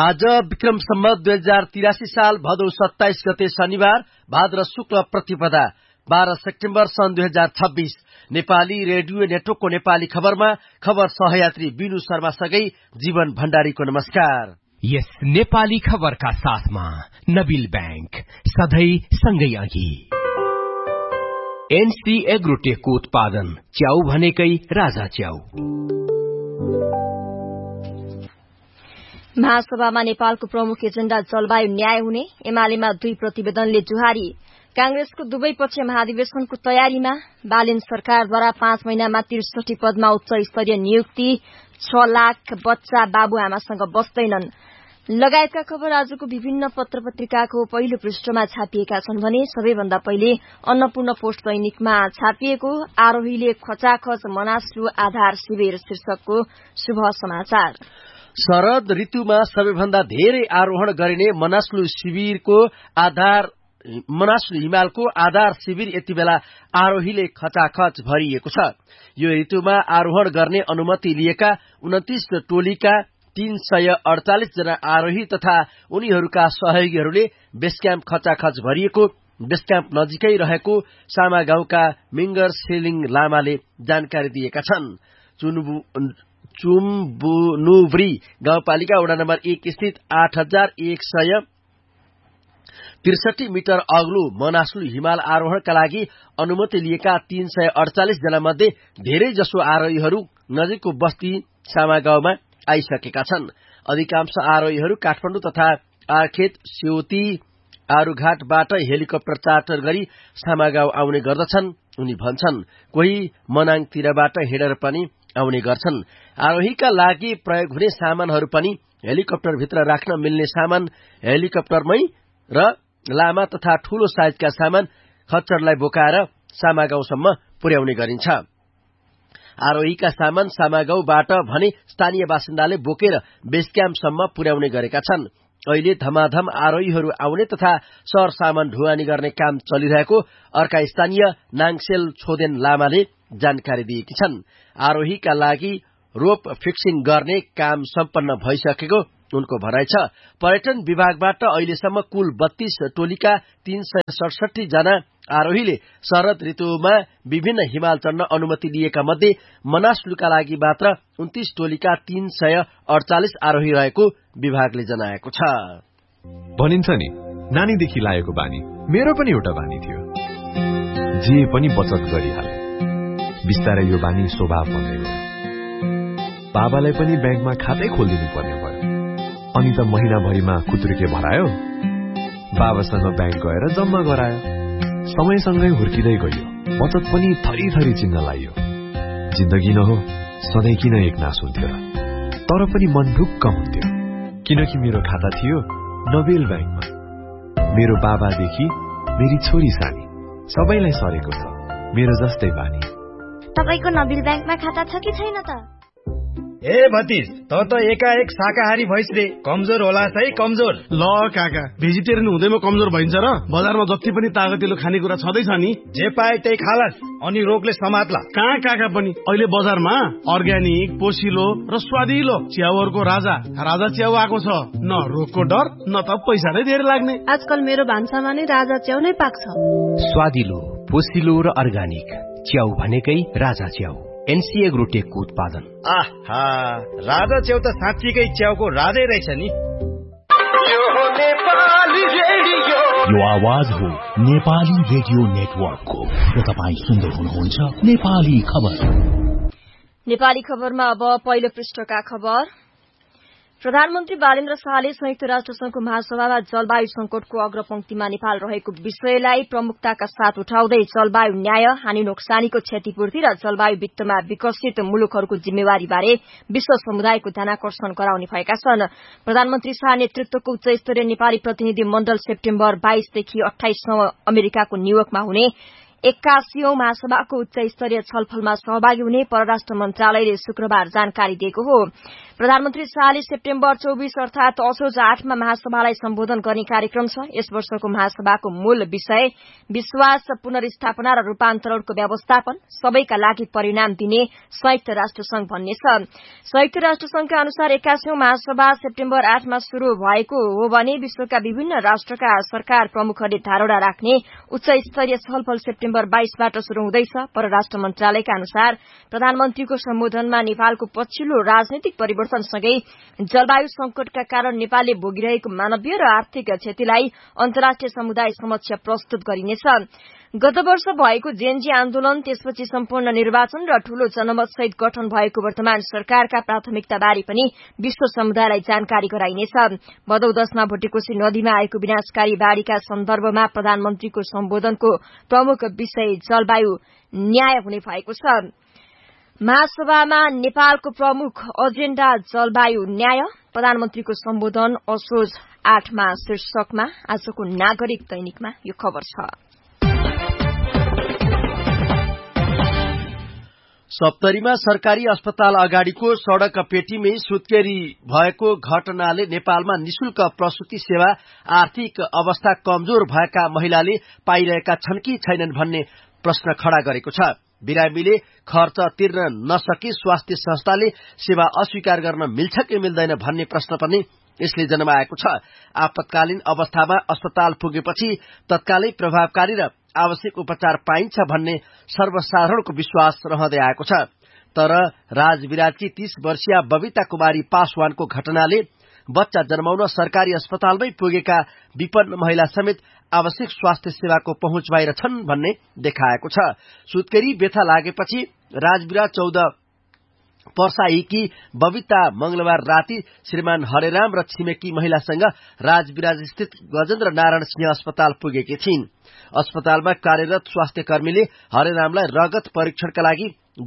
आज विक्रम सम्वत 2083 साल भदौ 27 गते शनिबार भाद्र शुक्ल प्रतिपदा 12 सेप्टेम्बर सन् 2026 नेपाली रेडियो नेटवर्कको नेपाली खबरमा खबर सहयात्री बिनु शर्मासँगै जीवन भण्डारीको नमस्कार। यस नेपाली खबरका साथमा नबिल बैंक सधैँ सँगै अघि। एनसी एग्रोटेकको उत्पादन च्याउ भनेकै राजा च्याउ। महासभामा नेपालको प्रमुख एजेण्डा जलवायु न्याय हुने, एमालेमा 2 प्रतिवेदनले जुहारी। कांग्रेसको दुवै पक्ष महाधिवेशनको तयारीमा, बालेन सरकारद्वारा 5 महिनामा 63 पदमा उच्च स्तरीय नियुक्ति, 6 लाख बच्चा बाबुआमासँग बस्दैनन् लगायतका खबर आजको विभिन्न पत्र पत्रिकाको पहिलो पृष्ठमा छापिएका छन् भने सबैभन्दा पहिले अन्नपूर्ण पोस्ट दैनिकमा छापिएको आरोहीले खचाखच मनास्लु आधार शिविर शीर्षकको शुभ समाचार। शरद ऋतुमा सबैभन्दा धेरै आरोहण गरिने मनास्लु हिमालको आधार शिविर यति बेला आरोहीले खचाखच भरिएको छ। यो ऋतुमा आरोहण गर्ने अनुमति लिएका 29 टोलीका 348 जना आरोही तथा उनीहरूका सहयोगीहरूले बेस क्याम्प खचाखच भरिएको बेस क्याम्प नजिकै रहेको सामा गाउँका मिङ्गर सेलिङ लामाले जानकारी दिएका छन्। चुम्बुनुब्री गाउँपालिका वडा नम्बर 1 स्थित 8163 मिटर अग्लो मनास्लु हिमाल आरोहणका लागि अनुमति लिएका 348 जना मध्ये धेरै जसो आरोहीहरू नजिकको बस्ती सामा गाउँमा आइसकेका छन्। अधिकांश आरोहीहरू काठमाडौँ तथा आर्खेत, सेउती, आरुघाटबाट हेलिकप्टर चार्टर गरी सामा गाउँ आउने गर्दछन्। उनी भन्छन् कोही मनाङतिरबाट हिँडेर पनि आउने गर्छन्। आरोहीका लागि प्रयोग हुने सामानहरू पनि हेलिकप्टरभित्र राख्न मिल्ने सामान हेलिकप्टरमै र लामा तथा ठूलो साइजका सामान खच्चडलाई बोकाएर सामा गाउँसम्म पुर्याउने गरिन्छ। आरोहीका सामान सामा गाउँबाट भने स्थानीय बासिन्दाले बोकेर बेस क्याम्पसम्म पुर्याउने गरेका छन्। अहिले धमाधम आरोहीहरू आउने तथा सर सामान ढुवानी गर्ने काम चलिरहेको अर्का स्थानीय नाङसेल छोदेन लामाले जानकारी दिएकी छन्। आरोहीका लागि रोप फिक्सिङ गर्ने काम सम्पन्न भइसकेको उनको भनाइ छ। पर्यटन विभागबाट अहिलेसम्म कुल 32 टोलीका 367 जना आरोहीले शरद ऋतुमा विभिन्न हिमाल चढ्न अनुमति लिएका मध्ये मनास्लुका लागि मात्र 29 टोलीका 348 आरोही रहेको विभागले जनाएको छ। भनिन्छ नि नानीदेखि लागेको बानी मेरो पनि एउटा बानी थियो, जे पनि बचत गरिहाले। बिस्तारै यो बानी स्वभाव बन्दै गयो। बाबालाई पनि ब्याङ्कमा खातै खोलिदिनु पर्ने भयो। अनि त महिनाभरिमा खुत्रुके भरायो, बाबासँग ब्याङ्क गएर जम्मा गरायो। समयसँगै हुर्किँदै गयो, बचत पनि थरी थरी चिन्न लाग्यो। जिन्दगी न हो सधैँ किन एक नास हुन्थ्यो र, तर पनि मन ढुक्क हुन्थ्यो किनकि मेरो खाता थियो नबेल ब्याङ्कमा। मेरो बाबादेखि मेरी छोरी सानी सबैलाई सरेको छ मेरो जस्तै बानी। तपाईको नबेल ब्याङ्कमा खाता छ कि छैन त? ए भतिज, त एकाएक शाकाहारी भइस रे, कमजोर होला है कमजोर। ल काका, भेजिटेरियन हुँदैमा कमजोर भइन्छ र? बजारमा जति पनि तागतिलो खानेकुरा छँदैछ नि, जे पाए त्यही खालास, अनि रोगले समात्ला। कहाँ काका पनि अहिले बजारमा अर्ग्यानिक, पोसिलो र स्वादिलो च्याउहरूको राजा च्याउ आएको छ। न रोगको डर न त पैसा नै धेरै लाग्ने। आजकल मेरो भान्सामा नै राजा च्याउ नै पाक्छ। स्वादिलो, पोसिलो र अर्ग्यानिक च्याउ भनेकै राजा च्याउ। एनसी एग्रोटेकको उत्पादन। आहा, राजा च्याउ त साँच्चीकै च्याउको राजै रहेछ नि। यो आवाज हो नेपाली रेडियो नेटवर्कको र तपाईँ सुन्दै हुनुहुन्छ नेपाली खबर। नेपाली खबरमा अब पहिलो पृष्ठका खबर। प्रधानमन्त्री बालेन्द्र शाहले संयुक्त राष्ट्रसंघको महासभामा जलवायु संकटको अग्रपंक्तिमा नेपाल रहेको विषयलाई प्रमुखताका साथ उठाउँदै जलवायु न्याय, हानि नोक्सानीको क्षतिपूर्ति र जलवायु वित्तमा विकसित मुलुकहरूको जिम्मेवारीबारे विश्व समुदायको ध्यानाकर्षण गराउने भएका छन्। प्रधानमन्त्री शाह नेतृत्वको उच्च स्तरीय नेपाली प्रतिनिधि मण्डल सेप्टेम्बर 22 देखि 28 सम्म अमेरिकाको न्यूयोर्कमा हुने 81औं महासभाको उच्च स्तरीय छलफलमा सहभागी हुने परराष्ट्र मन्त्रालयले शुक्रबार जानकारी दिएको हो। प्रधानमन्त्री शाहले सेप्टेम्बर 24 अर्थात असोज 8 मा महासभालाई सम्बोधन गर्ने कार्यक्रम छ। यस वर्षको महासभाको मूल विषय विश्वास पुनर्स्थापना र रूपान्तरणको व्यवस्थापन, सबैका लागि परिणाम दिने संयुक्त राष्ट्रसंघ भन्ने छ। संयुक्त राष्ट्रसंघका अनुसार 81औं महासभा सेप्टेम्बर 8 मा शुरू भएको हो भने विश्वका विभिन्न राष्ट्रका सरकार प्रमुखहरूले धारणा राख्ने उच्च स्तरीय छलफल सेप्टेम्बर 22 बाट शुरू हुँदैछ। परराष्ट्र मन्त्रालयका अनुसार प्रधानमन्त्रीको सम्बोधनमा नेपालको पछिल्लो राजनैतिक परिवर्तनसँगै जलवायु संकटका कारण नेपालले भोगिरहेको मानवीय र आर्थिक क्षतिलाई अन्तर्राष्ट्रिय समुदाय समक्ष प्रस्तुत गरिनेछ। गत वर्ष भएको जेएनजी आन्दोलन, त्यसपछि सम्पूर्ण निर्वाचन र ठूलो जनमतसहित गठन भएको वर्तमान सरकारका प्राथमिकताबारे पनि विश्व समुदायलाई जानकारी गराइनेछ। भदौ 10 मा भुटेकोशी नदीमा आएको विनाशकारी बाढ़ीका सन्दर्भमा प्रधानमन्त्रीको सम्बोधनको प्रमुख विषय जलवायु न्याय हुने भएको छ। महासभामा नेपालको प्रमुख एजेण्डा जलवायु न्याय, प्रधानमन्त्रीको सम्बोधन असोज 8 मा शीर्षकमा आजको नागरिक दैनिकमा यो खबर छ। सप्तरीमा सरकारी अस्पताल अगाडिको सड़क पेटीमै सुत्केरी भएको घटनाले नेपालमा निशुल्क प्रसूति सेवा आर्थिक अवस्था कमजोर भएका महिलाले पाइरहेका छन् कि छैनन् भन्ने प्रश्न खड़ा गरेको छ। बिरामीले खर्च तिर्न नसकी स्वास्थ्य संस्थाले सेवा अस्वीकार गर्न मिल्छ कि मिल्दैन भन्ने प्रश्न पनि यसले जन्माएको छ। आपतकालीन अवस्थामा अस्पताल पुगेपछि तत्कालै प्रभावकारी र आवश्यक उपचार पाइन्छ भन्ने सर्वसाधारणको विश्वास रहँदै आएको छ। तर राजविराजकी 30 वर्षीय बबिता कुमारी पासवानको घटनाले बच्चा जन्माउन सरकारी अस्पतालमै पुगेका विपन्न महिला समेत आवश्यक स्वास्थ्य सेवाको पहुँच बाहिर छन् भन्ने देखाएको छ। सुत्केरी व्यथा लागेपछि राजविराज 14 पर्साईकी बबिता मंगलबार राति श्रीमान हरेराम र छिमेकी महिलासँग राजविराज स्थित गजेन्द्र नारायण सिंह अस्पताल पुगेकी थिइन्। अस्पतालमा कार्यरत स्वास्थ्य कर्मीले हरेरामलाई रगत परीक्षणका लागि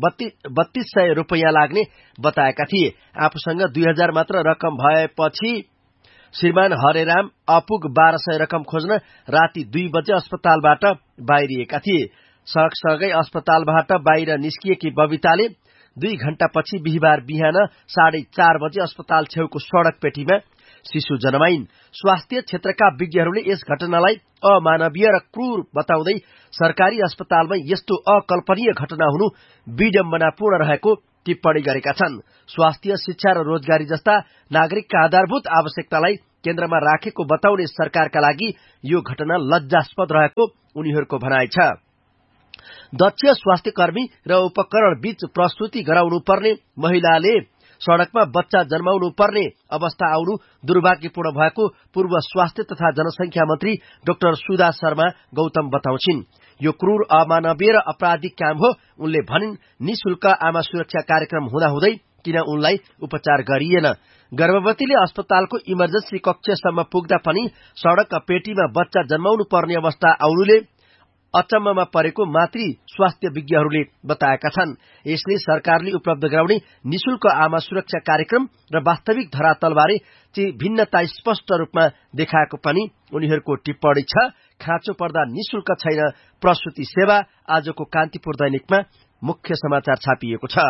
3200 रुपैयाँ लाग्ने बताएका थिए। आफूसँग 2000 मात्र रकम भएपछि श्रीमान हरेराम अपुग 1200 रकम खोज्न राति 2 बजे अस्पतालबाट बाहिरिएका थिए। सँगसँगै अस्पतालबाट बाहिर निस्किएकी बबिताले 2 घण्टापछि बिहीबार बिहान 4:30 बजे अस्पताल छेउको सड़क पेटीमा शिशु जन्माइन्। स्वास्थ्य क्षेत्रका विज्ञहरूले यस घटनालाई अमानवीय र क्रूर बताउँदै सरकारी अस्पतालमा यस्तो अकल्पनीय घटना हुनु विडम्बनापूर्ण रहेको टिप्पणी गरेका छन्। स्वास्थ्य, शिक्षा र रोजगारी जस्ता नागरिकका आधारभूत आवश्यकतालाई केन्द्रमा राखेको बताउने सरकारका लागि यो घटना लज्जास्पद रहेको उनीहरूको भनाइ छ। दक्ष स्वास्थ्य कर्मी र उपकरण बीच प्रस्तुति गराउनु पर्ने महिलाले सड़कमा बच्चा जन्माउनु पर्ने अवस्था आउनु दुर्भाग्यपूर्ण भएको पूर्व स्वास्थ्य तथा जनसंख्या मन्त्री डाक्टर सुधा शर्मा गौतम बताउँछिन्। यो क्रूर, अमानवीय र आपराधिक काम हो। उनले भनिन्, निशुल्क आमा सुरक्षा कार्यक्रम हुँदाहुँदै किन उनलाई उपचार गरिएन? गर्भवतीले अस्पतालको इमर्जेन्सी कक्षसम्म पुग्दा पनि सड़क पेटीमा बच्चा जन्माउनु पर्ने अवस्था आउनुले अचम्ममा परेको मातृ स्वास्थ्य विज्ञहरूले बताएका छन्। यसले सरकारले उपलब्ध गराउने निशुल्क आमा सुरक्षा कार्यक्रम र वास्तविक धरातलबारे भिन्नता स्पष्ट रूपमा देखाएको पनि उनीहरूको टिप्पणी छ। खाँचो पर्दा निशुल्क छैन प्रसूति सेवा। आजको कान्तिपुर दैनिकमा मुख्य समाचार छापिएको छ।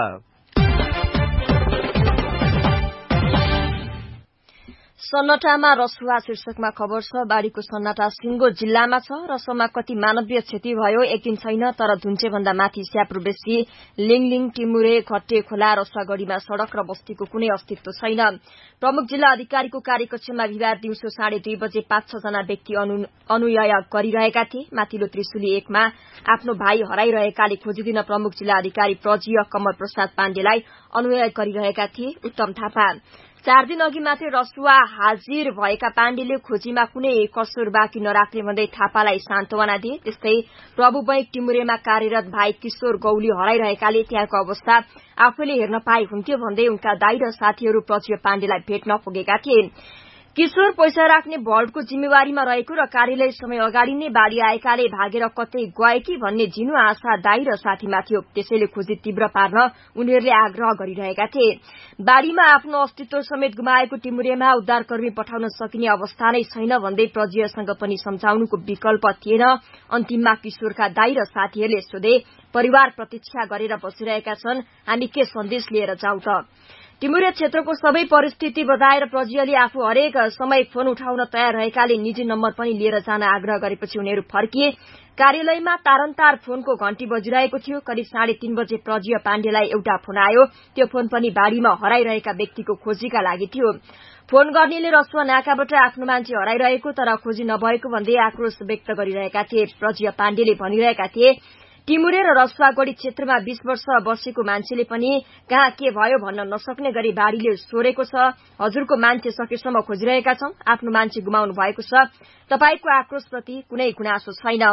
सन्नाटामा रसुवा शीर्षकमा खबर छ। बाढ़ीको सन्नाटा सिंगो जिल्लामा छ। रसोमा कति मानवीय क्षति भयो एक दिन छैन, तर धुन्चे भन्दा माथि स्याप्रुबेसी, लिङलिङ, टिमुरे, घट्टे खोला, रसुवागढ़ीमा सड़क र बस्तीको कुनै अस्तित्व छैन। प्रमुख जिल्ला अधिकारीको कार्यकक्षमा बिहिबार दिउँसो 2:30 बजे 5-6 जना व्यक्ति अनुयाय गरिरहेका थिए। माथिल्लो त्रिशुली 1 मा आफ्नो भाइ हराइरहेकाले खोजिदिन प्रमुख जिल्ला अधिकारी प्रजीय कमल प्रसाद पाण्डेलाई अनुयाय गरिरहेका थिए। उत्तम थापा 4 दिन अघि मात्रै रसुवा हाजिर भएका पाण्डेले खोजीमा कुनै कसुर बाँकी नराख्ने भन्दै थापालाई सान्त्वना दिए। त्यस्तै प्रभु बैक टिमुरेमा कार्यरत भाइ किशोर गौली हराइरहेकाले त्यहाँको अवस्था आफैले हेर्न पाए हुन्थ्यो भन्दै उनका दाइ र साथीहरू प्रजीव पाण्डेलाई भेट्न पुगेका थिए। किशोर पैसा राख्ने भल्टको जिम्मेवारीमा रहेको र कार्यालय समय अगाडि नै बाढ़ी आएकाले भागेर कतै गए कि भन्ने झिनो आशा दाई र साथीमा थियो। त्यसैले खोजी तीव्र पार्न उनीहरूले आग्रह गरिरहेका थिए। बाढ़ीमा आफ्नो अस्तित्व समेत गुमाएको टिमुरेमा उद्धारकर्मी पठाउन सकिने अवस्था नै छैन भन्दै प्रजियासँग पनि सम्झाउनुको विकल्प थिएन। अन्तिममा किशोरका दाई र साथीहरूले सोधे, परिवार प्रतीक्षा गरेर बसिरहेका छन्, हामी के सन्देश लिएर जाउँ त? टिमुरे क्षेत्रको सबै परिस्थिति बताएर प्रजियाले आफू हरेक समय फोन उठाउन तयार रहेकाले निजी नम्बर पनि लिएर जान आग्रह गरेपछि उनीहरू फर्किए। कार्यालयमा तारन्तार फोनको घण्टी बजिरहेको थियो। करिब 3:30 बजे प्रजिया पाण्डेलाई एउटा फोन आयो। त्यो फोन पनि बाढ़ीमा हराइरहेका व्यक्तिको खोजीका लागि थियो। फोन गर्नेले रसुवा नाकाबाट आफ्नो मान्छे हराइरहेको तर खोजी नभएको भन्दै आक्रोश व्यक्त गरिरहेका थिए। प्रजिया पाण्डेले भनिरहेका थिए, टिमुरे र रसुवागढ़ी क्षेत्रमा 20 वर्ष बसेको मान्छेले पनि कहाँ के भयो भन्न नसक्ने गरी बाढ़ीले सोरेको छ। हजुरको मान्छे सकेसम्म खोजिरहेका छौं। आफ्नो मान्छे गुमाउनु भएको छ। तपाईको आक्रोशप्रति कुनै गुनासो छैन।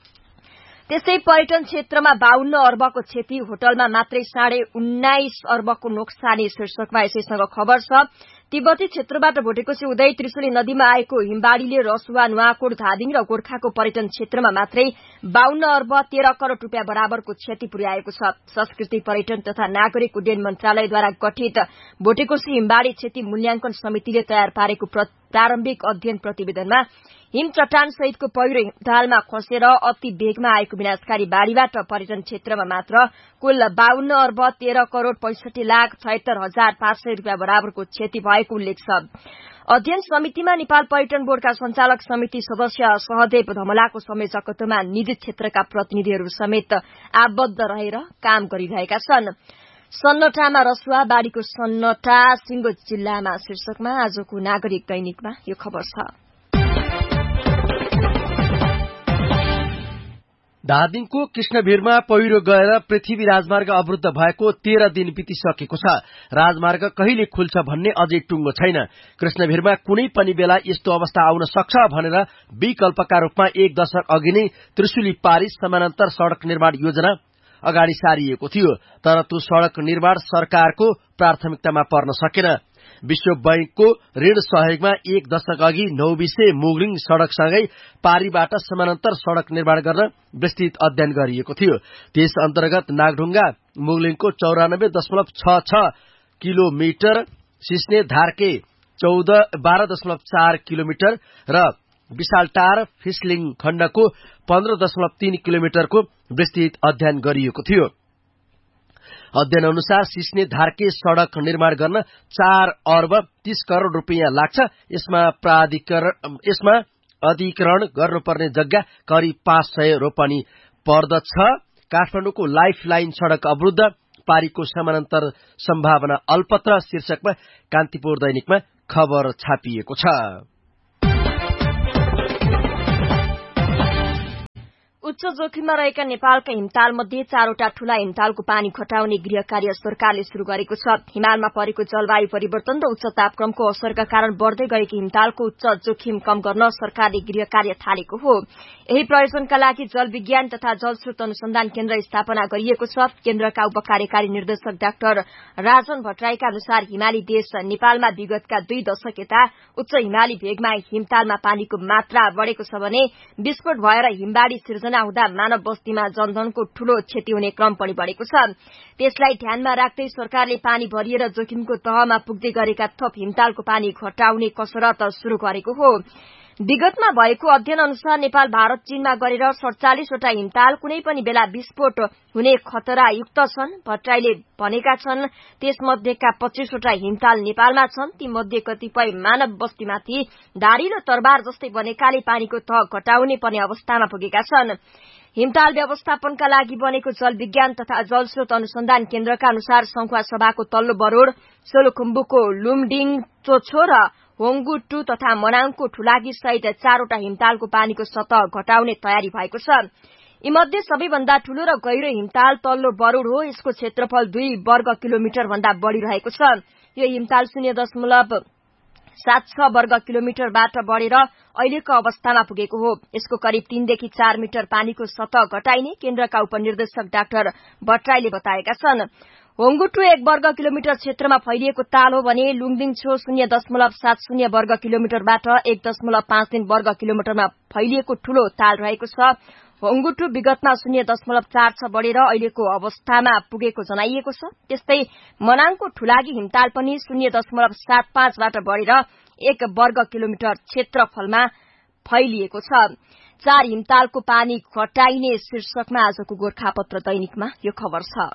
त्यसै पर्यटन क्षेत्रमा 52 अर्बको क्षति, होटलमा मात्रै 19.5 अर्बको नोक्सानी शीर्षकमा यसैसँग खबर छ। तिब्बती क्षेत्रबाट भोटेकोशी उदय त्रिशुली नदीमा आएको हिमबाढ़ीले रसुवा, नुवाकोट, धादिङ र गोर्खाको पर्यटन क्षेत्रमा मात्रै 52 अर्ब 13 करोड़ रूपियाँ बराबरको क्षति पुर्याएको छ। संस्कृति, पर्यटन तथा नागरिक उड्डयन मन्त्रालयद्वारा गठित भोटेकोशी हिमबाढ़ी क्षति मूल्याङ्कन समितिले तयार पारेको प्रारम्भिक अध्ययन प्रतिवेदनमा हिम चट्टान सहितको पहिरो हिमतालमा खसेर अति वेगमा आएको विनाशकारी बाढ़ीबाट पर्यटन क्षेत्रमा मात्र कुल 52 अर्ब 13 करोड़ 65,76,500 रूपियाँ बराबरको क्षति भएको उल्लेख छ। अध्ययन समितिमा नेपाल पर्यटन बोर्डका संचालक समिति सदस्य सहदेव धमलाको संयोजकत्वमा निजी क्षेत्रका प्रतिनिधिहरू समेत आबद्ध रहेर काम गरिरहेका छन्। सन्नटामा रसुवा, बाढ़ीको सन्नटा सिंगो जिल्लामा शीर्षकमा आजको नागरिक दैनिकमा यो खबर छ। धादिङको कृष्णभिरमा पहिरो गएर पृथ्वी राजमार्ग अवरुद्ध भएको 13 दिन बितिसकेको छ। राजमार्ग कहिले खुल्छ भन्ने अझै टुङ्गो छैन। कृष्णभिरमा कुनै पनि बेला यस्तो अवस्था आउन सक्छ भनेर विकल्पका रूपमा 1 दशक अघि नै त्रिशुली पारिस समानान्तर सड़क निर्माण योजना अगाडि सारिएको थियो। तर त्यो सड़क निर्माण सरकारको प्राथमिकतामा पर्न सकेन। विश्व बैंकको ऋण सहयोगमा 1 दशक अघि नौबिसे मुगलिङ सड़कसँगै पारीबाट समानान्तर सड़क निर्माण गर्न विस्तृत अध्ययन गरिएको थियो। त्यस अन्तर्गत नागढुङ्गा मुगलिङको 94.66 किलोमिटर, सिस्ने धारके 12.4 किलोमिटर र विशालटार फिसलिङ खण्डको 15.3 किलोमिटरको विस्तृत अध्ययन गरिएको थियो। अध्ययन अनुसार सिस्ने धारके सड़क निर्माण गर्न 4 अर्ब 30 करोड़ रूपियाँ लाग्छ। यसमा अधिग्रहण गर्नुपर्ने जग्गा करिब 500 रोपनी पर्दछ। काठमाडौँको लाइफ लाइन सड़क अवरुद्ध, पारीको समानान्तर सम्भावना अल्पत्र शीर्षकमा कान्तिपुर दैनिकमा खबर छापिएको छ। उच्च जोखिममा रहेका नेपालका हिमताल मध्ये 4वटा ठूला हिमतालको पानी घटाउने गृह कार्य सरकारले शुरू गरेको छ। हिमालमा परेको जलवायु परिवर्तन र उच्च तापक्रमको असरका कारण बढ़दै गएको हिमतालको उच्च जोखिम कम गर्न सरकारले गृह कार्य थालेको हो। यही प्रयोजनका लागि जल विज्ञान तथा जलस्रोत अनुसन्धान केन्द्र स्थापना गरिएको छ। केन्द्रका उपकार्यकारी निर्देशक डाक्टर राजन भट्टराईका अनुसार हिमाली देश नेपालमा विगतका 2 दशक यता उच्च हिमाली भेगमा हिमतालमा पानीको मात्रा बढ़ेको छ भने विस्फोट भएर हिमबाढ़ी सिर्जना हुँदा मानव बस्तीमा जनधनको ठूलो क्षति हुने क्रम पनि बढ़ेको छ। त्यसलाई ध्यानमा राख्दै सरकारले पानी भरिएर जोखिमको तहमा पुग्दै गरेका थप हिमतालको पानी घटाउने कसरत शुरू गरेको हो। विगतमा भएको अध्ययन अनुसार नेपाल, भारत, चीनमा गरेर 47वटा हिमताल कुनै पनि बेला विस्फोट हुने खतरा युक्त छन्। भट्टराईले भनेका छन्, त्यसमध्येका 25वटा हिमताल नेपालमा छन्। ती मध्ये कतिपय मानव बस्तीमाथि धारिलो तरबार जस्तै बनेकाले पानीको तह घटाउने पर्ने अवस्थामा पुगेका छन्। हिमताल व्यवस्थापनका लागि बनेको जल विज्ञान तथा जलस्रोत अनुसन्धान केन्द्रका अनुसार संखुवा सभाको तल्लो बरोड, सोलुखुम्बुको लुमडिङ, चोछो र होङ्गु 2 तथा मनाङको ठुलागी सहित 4वटा हिमतालको पानीको सतह घटाउने तयारी भएको छ। यीमध्ये सबैभन्दा ठूलो र गहिरो हिमताल तल्लो बरुड हो। यसको क्षेत्रफल 2 वर्ग किलोमिटर भन्दा बढ़ी रहेको छ। यो हिमताल 0.76 वर्ग किलोमिटरबाट बढ़ेर अहिलेको अवस्थामा पुगेको हो। यसको करिब 3 देखि 4 मिटर पानीको सतह घटाइने केन्द्रका उपनिर्देशक डाक्टर भट्टराईले बताएका छन्। होङ्गुटु 1 वर्ग किलोमिटर क्षेत्रमा फैलिएको ताल हो भने लुङदिङछो 0.70 वर्ग किलोमिटरबाट 1.53 वर्ग किलोमिटरमा फैलिएको ठूलो ताल रहेको छ। होङ्गुटु विगतमा 0.46 बढेर अहिलेको अवस्थामा पुगेको जनाइएको छ। त्यस्तै मनाङको ठुलागी हिमताल पनि 0.75 बाट बढेर 1 वर्ग किलोमिटर क्षेत्रफलमा फैलिएको छ। 4 हिमतालको पानी घटाइने शीर्षकमा आजको गोरखापत्र दैनिकमा यो खबर छ।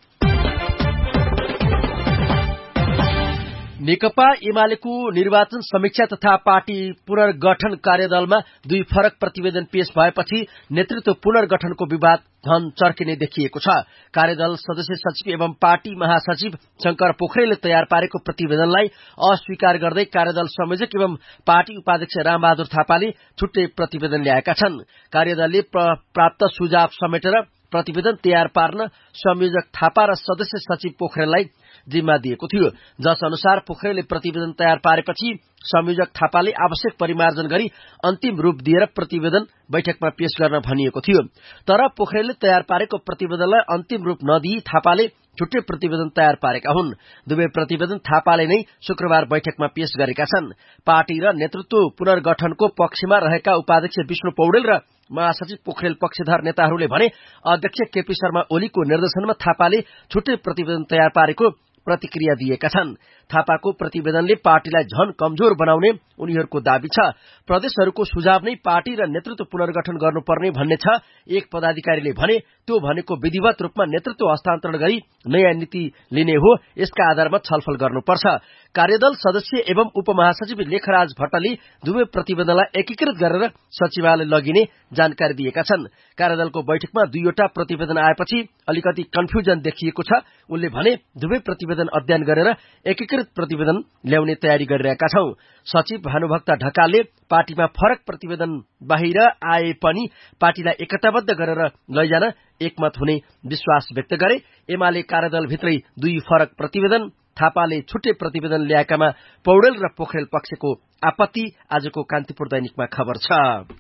नेकपा एमालेको निर्वाचन समीक्षा तथा पार्टी पुनर्गठन कार्यदलमा 2 फरक प्रतिवेदन पेश भएपछि नेतृत्व पुनर्गठनको विवाद झन चर्किने देखिएको छ। कार्यदल सदस्य सचिव एवं पार्टी महासचिव शंकर पोखरेलले तयार पारेको प्रतिवेदनलाई अस्वीकार गर्दै कार्यदल संयोजक एवं पार्टी उपाध्यक्ष रामबहादुर थापाले छुट्टै प्रतिवेदन ल्याएका छन्। कार्यदलले प्राप्त सुझाव समेटेर प्रतिवेदन तयार पार्न संयोजक थापा र सदस्य सचिव पोखरेललाई जिम्मा दिएको थियो। जस अनुसार पोखरेलले प्रतिवेदन तयार पारेपछि संयोजक थापाले आवश्यक परिमार्जन गरी अन्तिम रूप दिएर प्रतिवेदन बैठकमा पेश गर्न भनिएको थियो। तर पोखरेलले तयार पारेको प्रतिवेदनलाई अन्तिम रूप नदिई थापाले छुट्टै प्रतिवेदन तयार पारेका हुन्। दुवै प्रतिवेदन थापाले नै शुक्रबार बैठकमा पेश गरेका छन्। पार्टी र नेतृत्व पुनर्गठनको पक्षमा रहेका उपाध्यक्ष विष्णु पौडेल र महासचिव पोखरेल पक्षधर नेताहरूले भने अध्यक्ष केपी शर्मा ओलीको निर्देशनमा थापाले छुट्टै प्रतिवेदन तयार पारेको प्रतिक्रिया दिएका छन्। थापाको प्रतिवेदनले पार्टीलाई झन कमजोर बनाउने उनीहरूको दाबी छ। प्रदेशहरूको सुझाव नै पार्टी र नेतृत्व पुनर्गठन गर्नुपर्ने भन्ने छ। एक पदाधिकारीले भने त्यो भनेको विधिवत रूपमा नेतृत्व हस्तान्तरण गरी नयाँ नीति लिने हो। यसका आधारमा छलफल गर्नुपर्छ। कार्यदल सदस्य एवं उपमहासचिव लेखराज भट्टले दुवै प्रतिवेदनलाई एकीकृत गरेर सचिवालय लगिने जानकारी दिएका छन्। कार्यदलको बैठकमा 2वटा प्रतिवेदन आएपछि अलिकति कन्फ्युजन देखिएको छ। उनले भने दुवै प्रतिवेदन अध्ययन गरेर एकीकृत प्रतिवेदन ल्याउने तयारी गरिरहेका छौं। सचिव भानुभक्त ढकालले पार्टीमा फरक प्रतिवेदन बाहिर आए पनि पार्टीलाई एकताबद्ध गरेर लैजान एकमत हुने विश्वास व्यक्त गरे। एमाले कार्यदलभित्रै 2 फरक प्रतिवेदन, थापाले छुट्टै प्रतिवेदन ल्याएकामा पौडेल र पोखरेल पक्षको आपत्ति आजको कान्तिपुर दैनिकमा खबर छ।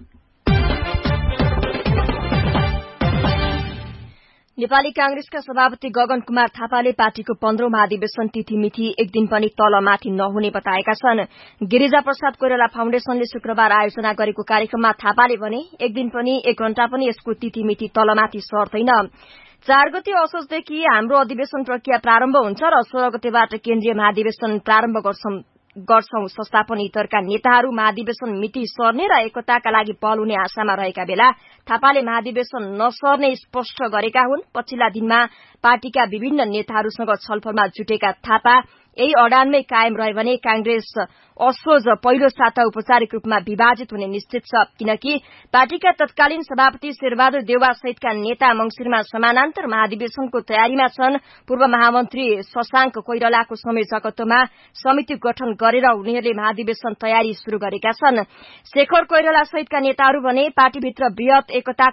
नेपाली कांग्रेसका सभापति गगन कुमार थापाले पार्टीको 15औं महाधिवेशन तिथिमिति एक दिन पनि तलमाथि नहुने बताएका छन्। गिरिजा प्रसाद कोइराला फाउन्डेशनले शुक्रबार आयोजना गरेको कार्यक्रममा थापाले भने एक दिन पनि 1 घण्टा पनि यसको तिथिमिति तलमाथि सर्दैन। 4 गते असोजदेखि हाम्रो अधिवेशन प्रक्रिया प्रारम्भ हुन्छ र 16 गतेबाट केन्द्रीय महाधिवेशन प्रारम्भ गर्छौं। संस्थापन हितका नेताहरू महाधिवेशन मिति सर्ने र एकताका लागि पहल हुने आशामा रहेका बेला थापाले महाधिवेशन नसर्ने स्पष्ट गरेका हुन्। पछिल्ला दिनमा पार्टीका विभिन्न नेताहरूसँग छलफलमा जुटेका थापा यही अडानमै कायम रहे भने कांग्रेस असोज पहिलो साता औपचारिक रूपमा विभाजित हुने निश्चित छ। किनकि पार्टीका तत्कालीन सभापति शेरबहादुर देउवा सहितका नेता मंगिरमा समानान्तर महाधिवेशनको तयारीमा छन्। पूर्व महामन्त्री शशांक कोइरालाको संयोजकत्वमा समिति गठन गरेर उनीहरूले महाधिवेशन तयारी शुरू गरेका छन्। शेखर कोइराला सहितका नेताहरू भने पार्टीभित्र बृहत एकताका